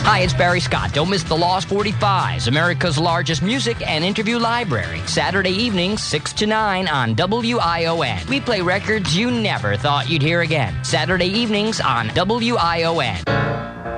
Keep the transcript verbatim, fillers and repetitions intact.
Hi, it's Barry Scott. Don't miss the Lost forty-fives, America's largest music and interview library. Saturday evenings, six to nine on W I O N. We play records you never thought you'd hear again. Saturday evenings on W I O N.